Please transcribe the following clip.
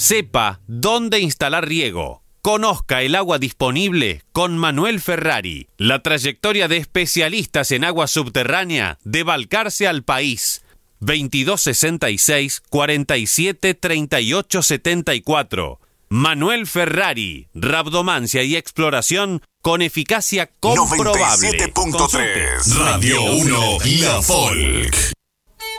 Sepa dónde instalar riego. Conozca el agua disponible con Manuel Ferrari. La trayectoria de especialistas en agua subterránea de Balcarce al país. 2266 47 38 74. Manuel Ferrari. Rabdomancia y exploración con eficacia comprobable. 97.3 Radio 1 La Folk.